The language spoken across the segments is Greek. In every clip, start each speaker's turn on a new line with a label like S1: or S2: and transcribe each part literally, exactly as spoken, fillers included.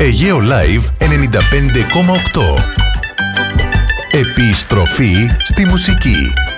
S1: Αιγαίο Live ενενήντα πέντε κόμμα οκτώ. Επιστροφή στη μουσική.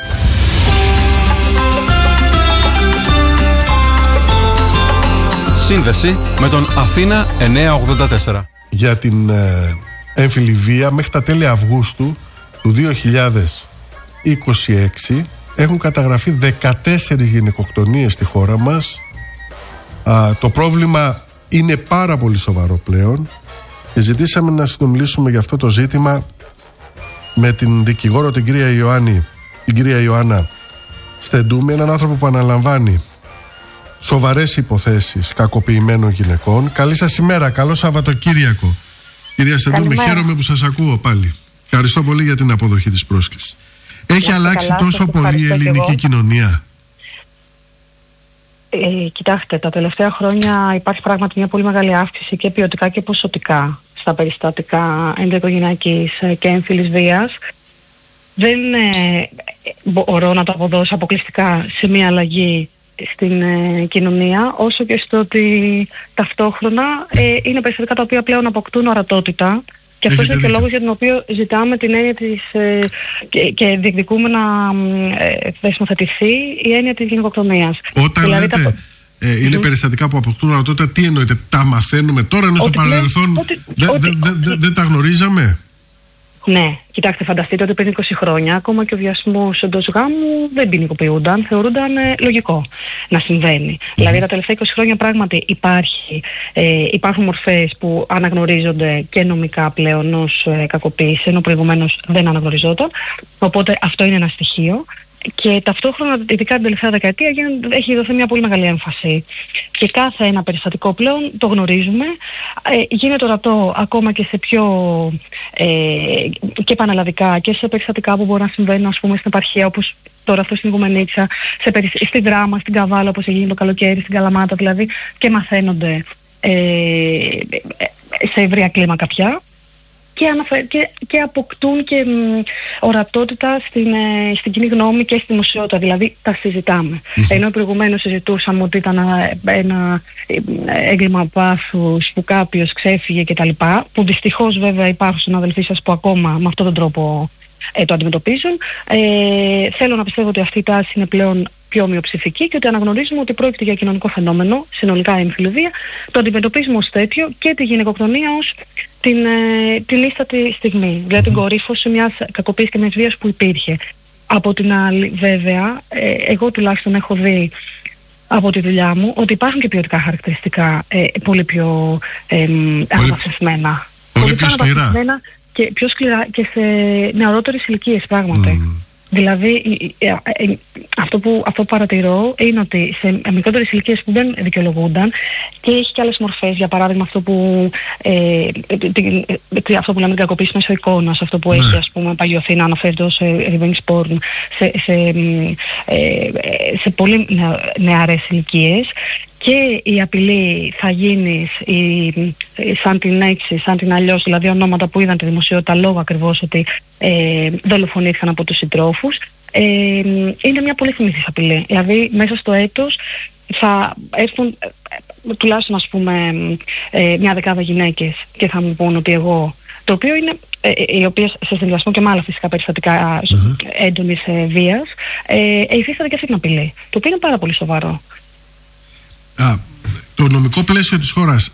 S2: Σύνδεση με τον Αθήνα εννιακόσια ογδόντα τέσσερα.
S3: Για την ε, έμφυλη βία μέχρι τα τέλη Αυγούστου του δύο χιλιάδες είκοσι έξι έχουν καταγραφεί δεκατέσσερις γυναικοκτονίες στη χώρα μας. Α, το πρόβλημα είναι πάρα πολύ σοβαρό πλέον και ζητήσαμε να συνομιλήσουμε για αυτό το ζήτημα με την δικηγόρο την κυρία Ιωάννη, την κυρία Ιωάννα Στεντούμη, έναν άνθρωπο που αναλαμβάνει σοβαρές υποθέσεις κακοποιημένων γυναικών. Καλή σας ημέρα, καλό Σαββατοκύριακο. Κυρία Στεντούμη, χαίρομαι που σας ακούω πάλι. Ευχαριστώ πολύ για την αποδοχή της πρόσκλησης. Έχει Είστε αλλάξει καλά, τόσο πολύ η ελληνική κοινωνία?
S4: Ε, κοιτάξτε, τα τελευταία χρόνια υπάρχει πράγματι μια πολύ μεγάλη αύξηση και ποιοτικά και ποσοτικά στα περιστατικά ενδοοικογενειακής και έμφυλης βίας. Δεν ε, μπορώ να το αποδώσω αποκλειστικά σε μια αλλαγή στην ε, κοινωνία, όσο και στο ότι ταυτόχρονα ε, είναι περιστατικά τα οποία πλέον αποκτούν ορατότητα. Και αυτός είναι και ο λόγος για τον οποίο ζητάμε την έννοια της ε, και, και διεκδικούμε να ε, θεσμοθετηθεί η έννοια της γυναικοκτονίας.
S3: Όταν δηλαδή, λέτε τα... ε, είναι mm-hmm. περιστατικά που αποκτούν ορατότητα, τι εννοείτε? Τα μαθαίνουμε τώρα, ενώ στο παρελθόν δεν τα γνωρίζαμε?
S4: Ναι, κοιτάξτε, φανταστείτε ότι πριν είκοσι χρόνια ακόμα και ο βιασμός εντός γάμου δεν ποινικοποιούνταν, θεωρούνταν ε, λογικό να συμβαίνει. Mm. Δηλαδή τα τελευταία είκοσι χρόνια πράγματι υπάρχει, ε, υπάρχουν μορφές που αναγνωρίζονται και νομικά πλέον ως ε, κακοποίηση, ενώ προηγουμένως δεν αναγνωριζόταν. Οπότε αυτό είναι ένα στοιχείο. Και ταυτόχρονα, ειδικά την τελευταία δεκαετία, έχει δοθεί μια πολύ μεγάλη έμφαση. Και κάθε ένα περιστατικό πλέον το γνωρίζουμε. Ε, γίνεται ορατό ακόμα και σε πιο ε, και πανελλαδικά και σε περιστατικά που μπορεί να συμβαίνουν, ας πούμε, στην επαρχία, όπως τώρα αυτό στην Οικουμενίτσα, σε περι... στη Δράμα, στην Καβάλα, όπως έγινε το καλοκαίρι, στην Καλαμάτα δηλαδή, και μαθαίνονται ε, σε ευρεία κλίμακα πια. Και, αναφε... και, και αποκτούν και μ, ορατότητα στην, ε, στην κοινή γνώμη και στη δημοσιότητα, δηλαδή τα συζητάμε. Mm-hmm. Ενώ προηγουμένως συζητούσαμε ότι ήταν ένα, ένα έγκλημα πάθους που κάποιος ξέφυγε κτλ. Που δυστυχώς βέβαια υπάρχουν συναδελφοί σας που ακόμα με αυτόν τον τρόπο ε, το αντιμετωπίζουν. Ε, θέλω να πιστεύω ότι αυτή η τάση είναι πλέον πιο μειοψηφική και ότι αναγνωρίζουμε ότι πρόκειται για κοινωνικό φαινόμενο, συνολικά η έμφυλη βία, το αντιμετωπίζουμε ως τέτοιο και τη γυναικοκτονία ως την, ε, την ίστατη στιγμή, δηλαδή την κορύφωση μιας κακοποίησης και μιας βίας που υπήρχε. Από την άλλη βέβαια, ε, εγώ τουλάχιστον έχω δει από τη δουλειά μου ότι υπάρχουν και ποιοτικά χαρακτηριστικά ε, πολύ πιο ε, αναβαθμισμένα.
S3: Πολύ, πολύ πιο σκληρά.
S4: Και πιο σκληρά και σε νεαρότερες ηλικίες πράγματι. Mm. Δηλαδή αυτό που, αυτό που παρατηρώ είναι ότι σε μικρότερες ηλικίες που δεν δικαιολογούνταν και έχει και άλλες μορφές, για παράδειγμα αυτό που, ε, αυτό που λέμε την κακοποίηση μέσω εικόνας, αυτό που έχει, ας πούμε, παγιωθεί να αναφέρεται ως revenge porn σε, σε, ε, σε πολύ νεαρές ηλικίες. Και η απειλή θα γίνεις η, σαν την έξι, σαν την αλλιώς, δηλαδή ονόματα που είδαν τη δημοσιότητα λόγω ακριβώς ότι ε, δολοφονήθηκαν από τους συντρόφους, ε, είναι μια πολύ θυμηθής απειλή. Δηλαδή μέσα στο έτος θα έρθουν ε, τουλάχιστον, ας πούμε, ε, μια δεκάδα γυναίκες και θα μου πούν ότι εγώ, το οποίο είναι ε, οι οποίες σε συνδυασμό και με άλλα φυσικά περιστατικά mm-hmm. έντονης ε, βίας, ε, υφίσταται και αυτή την απειλή, το οποίο είναι πάρα πολύ σοβαρό.
S3: Α, το νομικό πλαίσιο της χώρας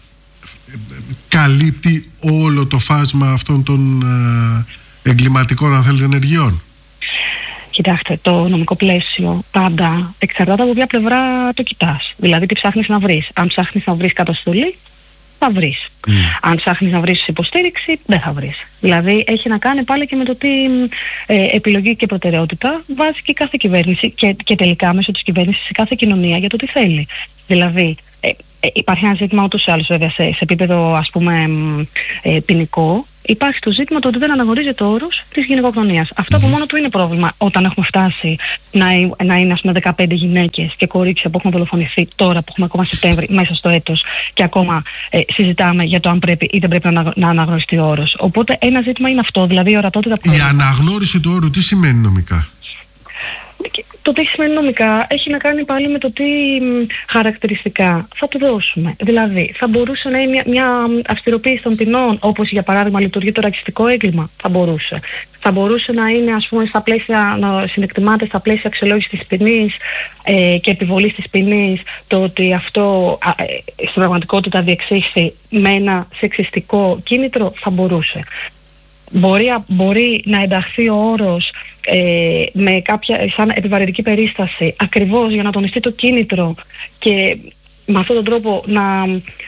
S3: καλύπτει όλο το φάσμα αυτών των ε, εγκληματικών, αν θέλετε, ενεργειών?
S4: Κοιτάξτε, το νομικό πλαίσιο πάντα εξαρτάται από ποια πλευρά το κοιτάς. Δηλαδή τι ψάχνεις να βρεις. Αν ψάχνεις να βρεις καταστολή, θα βρεις. Mm. Αν ψάχνεις να βρεις υποστήριξη, δεν θα βρεις. Δηλαδή έχει να κάνει πάλι και με το τι ε, επιλογή και προτεραιότητα βάζει και κάθε κυβέρνηση και, και τελικά μέσω της κυβέρνησης σε κάθε κοινωνία για το τι θέλει. Δηλαδή ε, ε, υπάρχει ένα ζήτημα ούτως ή άλλως βέβαια σε, σε επίπεδο, ας πούμε, ε, ποινικό. Υπάρχει το ζήτημα το ότι δεν αναγνωρίζεται ο όρος της γυναικοκτονίας. Αυτό από μόνο του είναι πρόβλημα όταν έχουμε φτάσει να, να είναι, ας πούμε, δεκαπέντε γυναίκες και κορίτσια που έχουν δολοφονηθεί τώρα που έχουμε ακόμα Σεπτέμβρη μέσα στο έτος και ακόμα ε, συζητάμε για το αν πρέπει ή δεν πρέπει να, να αναγνωριστεί ο όρος. Οπότε ένα ζήτημα είναι αυτό, δηλαδή η ορατότητα που...
S3: Η αναγνώριση του όρου τι σημαίνει νομικά?
S4: Το τι σημαίνει νομικά έχει να κάνει πάλι με το τι χαρακτηριστικά θα του δώσουμε. Δηλαδή, θα μπορούσε να είναι μια, μια αυστηροποίηση των ποινών, όπως για παράδειγμα λειτουργεί το ρατσιστικό έγκλημα. Θα μπορούσε. Θα μπορούσε να είναι, ας πούμε, στα πλαίσια, να συνεκτιμάται στα πλαίσια αξιολόγησης της ποινής ε, και επιβολής της ποινής, το ότι αυτό ε, στην πραγματικότητα διεξήχθη με ένα σεξιστικό κίνητρο. Θα μπορούσε. Μπορεί, μπορεί να ενταχθεί ο όρος ε, με κάποια, σαν επιβαρυντική περίσταση, ακριβώς για να τονιστεί το κίνητρο και με αυτόν τον τρόπο να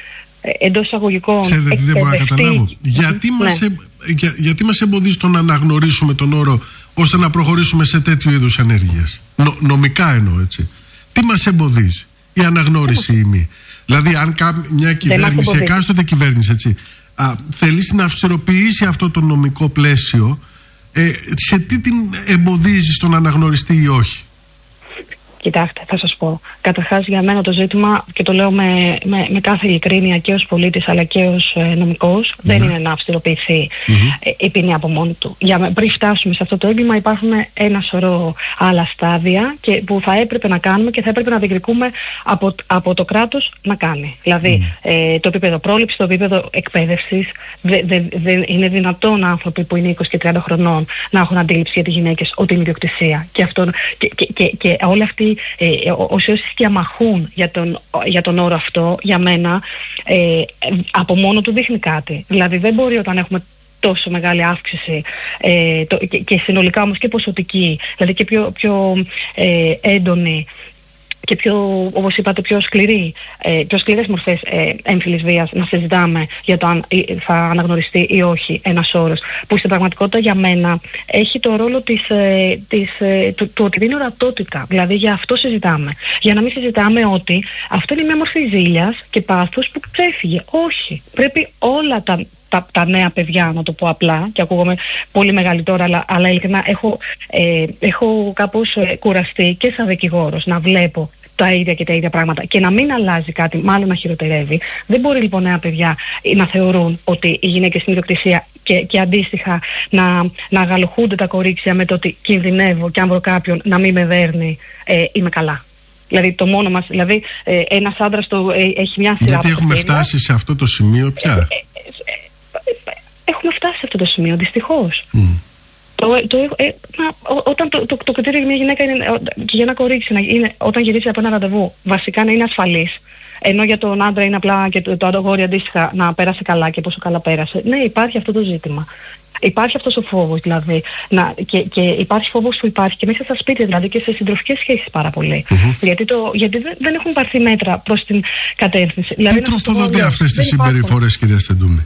S4: ε, εντός εισαγωγικών
S3: Ξέρετε τι δεν μπορώ να καταλάβω. Γιατί,
S4: ναι.
S3: μας, ε, για, γιατί μας εμποδίζει το να αναγνωρίσουμε τον όρο ώστε να προχωρήσουμε σε τέτοιου είδους ενέργειες? Νο, νομικά εννοώ, έτσι. Τι μας εμποδίζει η αναγνώριση ή μη? Δηλαδή αν κά, μια κυβέρνηση, εκάστοτε κυβέρνηση, έτσι, Α, θελήσει να αυστηροποιήσει αυτό το νομικό πλαίσιο, ε, σε τι την εμποδίζει στο να αναγνωριστεί ή όχι?
S4: Κοιτάξτε, θα σας πω. Καταρχάς, για μένα το ζήτημα, και το λέω με, με, με κάθε ειλικρίνεια και ως πολίτης αλλά και ως ε, νομικός, mm-hmm. δεν είναι να αυστηροποιηθεί mm-hmm. ε, η ποινή από μόνη του. Για, πριν φτάσουμε σε αυτό το έγκλημα υπάρχουν ένα σωρό άλλα στάδια και, που θα έπρεπε να κάνουμε και θα έπρεπε να διεκδικούμε από, από το κράτος να κάνει. Δηλαδή, mm. ε, το επίπεδο πρόληψης, το επίπεδο εκπαίδευσης. Δεν δε, δε, είναι δυνατόν άνθρωποι που είναι είκοσι και τριάντα χρονών να έχουν αντίληψη για τις γυναίκες ότι είναι ιδιοκτησία. Και, αυτό, και, και, και, και όλοι αυτοί Ε, όσοι όσοι διαμαχούν για τον, για τον όρο αυτό, για μένα ε, από μόνο του δείχνει κάτι. Δηλαδή δεν μπορεί όταν έχουμε τόσο μεγάλη αύξηση ε, το, και, και συνολικά όμως και ποσοτική, δηλαδή και πιο, πιο ε, έντονη και πιο, όπως είπατε, πιο σκληρή, ε, πιο σκληρές μορφές ε, έμφυλης βίας, να συζητάμε για το αν θα αναγνωριστεί ή όχι ένας όρος, που στην πραγματικότητα για μένα έχει το ρόλο της, ε, της, ε, του, του ότι δίνει ορατότητα. Δηλαδή για αυτό συζητάμε. Για να μην συζητάμε ότι αυτό είναι μια μορφή ζήλιας και πάθους που ξέφυγε. Όχι. Πρέπει όλα τα Τα, τα νέα παιδιά, να το πω απλά, και ακούγομαι πολύ μεγάλη τώρα, αλλά, αλλά ειλικρινά έχω, ε, έχω κάπως ε, κουραστεί και σαν δικηγόρος να βλέπω τα ίδια και τα ίδια πράγματα και να μην αλλάζει κάτι, μάλλον να χειροτερεύει. Δεν μπορεί λοιπόν νέα παιδιά να θεωρούν ότι οι γυναίκες είναι ιδιοκτησία και, και αντίστοιχα να, να αγαλοχούνται τα κορίτσια με το ότι κινδυνεύω και αν βρω κάποιον να μην με δέρνει, ε, είμαι καλά. Δηλαδή το μόνο μας, δηλαδή ε, ένας άντρας το, ε, έχει μια σειρά.
S3: Γιατί έχουμε φτάσει σε αυτό το σημείο πια.
S4: Ε, ε, ε, Έχουμε φτάσει σε αυτό το σημείο, δυστυχώς. Mm. Το, το, ε, να, ό, όταν το, το, το κριτήριο για μια γυναίκα είναι, και για ένα κορίτσι να είναι, όταν γυρίσει από ένα ραντεβού, βασικά να είναι ασφαλής. Ενώ για τον άντρα είναι απλά και το, το αγόρι αντίστοιχα να πέρασε καλά και πόσο καλά πέρασε. Ναι, υπάρχει αυτό το ζήτημα. Υπάρχει αυτός ο φόβος δηλαδή. Να, και, και υπάρχει φόβος που υπάρχει και μέσα στα σπίτια, δηλαδή και σε συντροφικές σχέσεις πάρα πολύ. Mm-hmm. Γιατί, το, γιατί δεν, δεν έχουν πάρθει μέτρα προς την κατεύθυνση.
S3: Τι δηλαδή, τροφοδοτεί αυτές τις συμπεριφορές, κυρία Στεντούμη?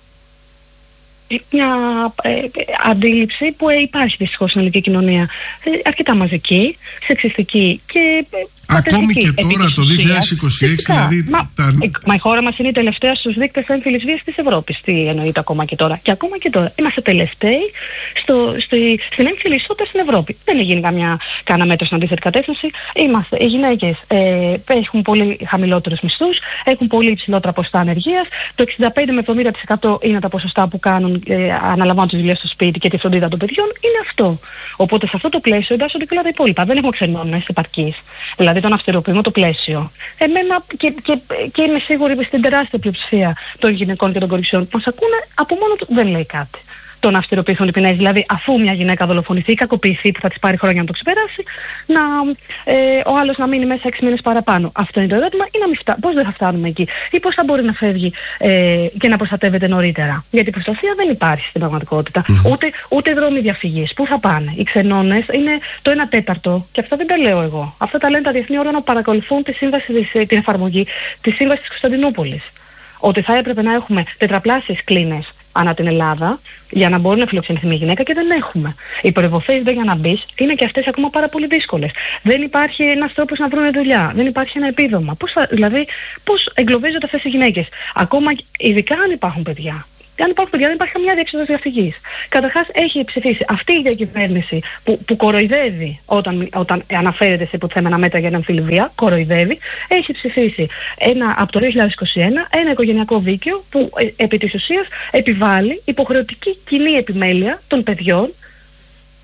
S4: Μια ε, αντίληψη που ε, υπάρχει δυστυχώς στην ελληνική κοινωνία, ε, αρκετά μαζική, σεξιστική και ε,
S3: ακόμη και τώρα το δύο χιλιάδες είκοσι έξι δηλαδή.
S4: Μα, τα... ε, μα η χώρα μας είναι η τελευταία στους δείκτες έμφυλης βίας της Ευρώπης. Τι εννοείται ακόμα και τώρα? Και ακόμα και τώρα είμαστε τελευταίοι στο, στη, στην έμφυλη ισότητα στην Ευρώπη. Δεν έχει γίνει καμιά κάνα μέτρο στην αντίθετη κατεύθυνση. Είμαστε, οι γυναίκες ε, έχουν πολύ χαμηλότερους μισθούς, έχουν πολύ υψηλότερα ποσοστά ανεργίας. Το εξήντα πέντε με εβδομήντα τοις εκατό είναι τα ποσοστά που κάνουν, ε, αναλαμβάνουν τις δουλειές στο σπίτι και τη φροντίδα των παιδιών. Είναι αυτό. Οπότε σε αυτό το πλαίσιο εντάσσονται και όλα τα υπόλοιπα. Δεν έχουμε ξενώνες επαρκείς. Δηλαδή τον αυστηροποιούμε το πλαίσιο. Εμένα και, και, και είμαι σίγουρη στην τεράστια πλειοψηφία των γυναικών και των κοριτσιών που μας ακούνε, από μόνο του δεν λέει κάτι. Το να αυστηροποιηθούν οι ποινές, δηλαδή αφού μια γυναίκα δολοφονηθεί ή κακοποιηθεί που θα της πάρει χρόνια να το ξεπεράσει, να, ε, ο άλλος να μείνει μέσα έξι μήνες παραπάνω. Αυτό είναι το ερώτημα, ή να μην φτά... πώς δεν θα φτάνουμε εκεί, ή πώς θα μπορεί να φεύγει ε, και να προστατεύεται νωρίτερα. Γιατί η προστασία δεν υπάρχει στην πραγματικότητα. Mm-hmm. Ούτε, ούτε δρόμοι διαφυγής. Πού θα πάνε? Οι ξενώνες είναι το ένα τέταρτο, και αυτά δεν τα λέω εγώ. Αυτά τα λένε τα διεθνή όργανα που παρακολουθούν τη σύμβαση, την εφαρμογή της Σύμβασης της Κωνσταντινούπολης. Ότι θα έπρεπε να έχουμε τετραπλάσιες κλίνες ανά την Ελλάδα για να μπορεί να φιλοξενηθεί μια γυναίκα και δεν έχουμε. Οι προϋποθέσεις για να μπεις είναι και αυτές ακόμα πάρα πολύ δύσκολες. Δεν υπάρχει ένας τρόπος να βρουν δουλειά. Δεν υπάρχει ένα επίδομα. Πώς θα, δηλαδή, πώς εγκλωβίζονται αυτές οι γυναίκες? Ακόμα, ειδικά αν υπάρχουν παιδιά. Αν υπάρχουν παιδιά, δεν υπάρχει καμιά διέξοδος διαφυγής. Καταρχάς, έχει ψηφίσει αυτή η διακυβέρνηση που, που κοροϊδεύει όταν, όταν αναφέρεται σε υποθέμενα μέτρα για την έμφυλη βία, κοροϊδεύει, έχει ψηφίσει ένα, από το δύο χιλιάδες είκοσι ένα ένα οικογενειακό δίκαιο που ε, επί της ουσίας επιβάλλει υποχρεωτική κοινή επιμέλεια των παιδιών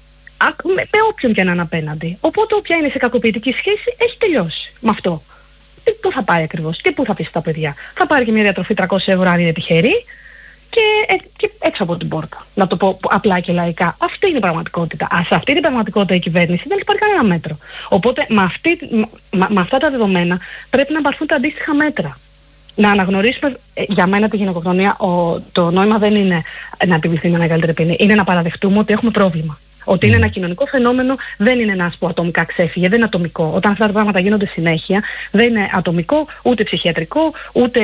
S4: με, με όποιον και να είναι απέναντι. Οπότε όποια είναι σε κακοποιητική σχέση έχει τελειώσει με αυτό. Και πού θα πάει ακριβώς και πού θα πει στα παιδιά. Θα πάρει και μια διατροφή τριακόσια ευρώ αν είναι τυχερή και, ε, και έξω από την πόρτα. Να το πω απλά και λαϊκά. Αυτή είναι η πραγματικότητα. Α, σε αυτή την πραγματικότητα η κυβέρνηση δεν έχει πάρει κανένα μέτρο. Οπότε με, αυτή, με, με αυτά τα δεδομένα πρέπει να πάρθουν τα αντίστοιχα μέτρα. Να αναγνωρίσουμε, για μένα τη γυναικοκτονία, ο, το νόημα δεν είναι να επιβληθεί μια μεγαλύτερη ποινή. Είναι να παραδεχτούμε ότι έχουμε πρόβλημα. Ότι είναι ένα κοινωνικό φαινόμενο, δεν είναι ένας που ατομικά ξέφυγε, δεν είναι ατομικό. Όταν αυτά τα πράγματα γίνονται συνέχεια, δεν είναι ατομικό, ούτε ψυχιατρικό, ούτε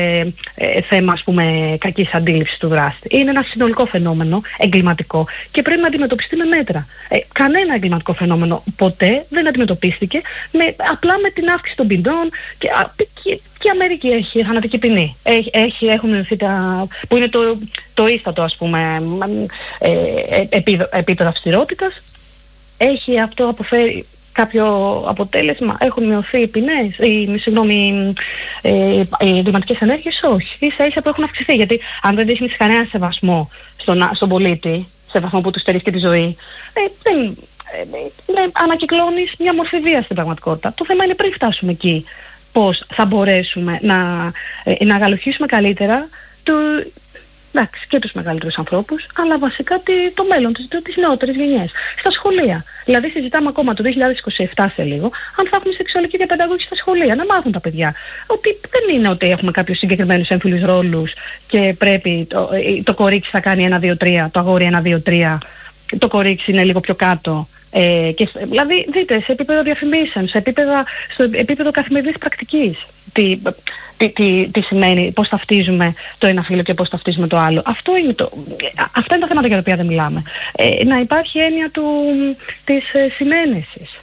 S4: ε, θέμα, ας πούμε, κακής αντίληψης του δράστη. Είναι ένα συνολικό φαινόμενο, εγκληματικό, και πρέπει να αντιμετωπιστεί με μέτρα. Ε, κανένα εγκληματικό φαινόμενο ποτέ δεν αντιμετωπίστηκε με, απλά με την αύξηση των ποινών και, και, και η Αμερική έχει θανατική ποινή. Έχει, έχει, έχουν μειωθεί τα, που είναι το, το ίστατο, ας πούμε, ε, επί, επίπεδο αυστηρότητας. Έχει αυτό αποφέρει κάποιο αποτέλεσμα, έχουν μειωθεί οι ποινές, οι, συγγνώμη, ε, οι εγκληματικές ενέργειες, όχι. Ίσα ίσα που έχουν αυξηθεί, γιατί αν δεν δείχνεις κανένα σεβασμό στον, στον πολίτη, σε βαθμό που του στερείς και τη ζωή, ε, δεν, ε, ε, ανακυκλώνεις μια μορφή βίας στην πραγματικότητα. Το θέμα είναι πριν φτάσουμε εκεί, πώς θα μπορέσουμε να, ε, να αγαλοχήσουμε καλύτερα το, εντάξει, και τους μεγαλύτερους ανθρώπους, αλλά βασικά τη, το μέλλον της, της νεότερης γενιάς. Στα σχολεία. Δηλαδή συζητάμε ακόμα το δύο χιλιάδες είκοσι επτά σε λίγο, αν θα έχουμε σεξουαλική διαπαιδαγώγηση στα σχολεία, να μάθουν τα παιδιά. Ότι δεν είναι ότι έχουμε κάποιους συγκεκριμένους έμφυλους ρόλους και πρέπει το, το κορίτσι θα κάνει ένα δύο τρία, το αγόρι ένα δύο τρία, το κορίτσι είναι λίγο πιο κάτω. Ε, και, δηλαδή δείτε, σε επίπεδο διαφημίσεων, σε επίπεδο, στο επίπεδο καθημερινής πρακτικής, τι, τι, τι, τι σημαίνει, πώς ταυτίζουμε το ένα φύλο και πώς ταυτίζουμε το άλλο. Αυτό είναι το, αυτά είναι τα θέματα για τα οποία δεν μιλάμε. Ε, να υπάρχει έννοια του, της ε, συνένεσης.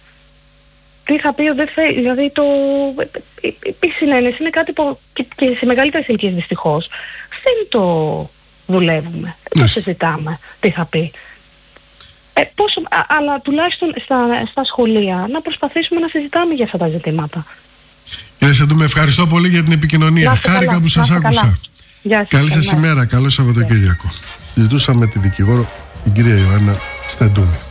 S4: Τι θα πει, δεν θέλει, δηλαδή το, η, η συνένεση είναι κάτι που και, και σε μεγαλύτερες ηλικίες δυστυχώς δεν το δουλεύουμε, δεν το συζητάμε τι θα πει. Ε, πόσο, α, αλλά τουλάχιστον στα, στα σχολεία να προσπαθήσουμε να συζητάμε για αυτά τα ζητήματα.
S3: Κύριε Σεντού, ευχαριστώ πολύ για την επικοινωνία. Χάρηκα καλά, που σας άκουσα. Καλή σας ημέρα, καλό Σαββατοκύριακο. Συζητούσαμε με τη δικηγόρο, την κυρία Ιωάννα Στεντούμη.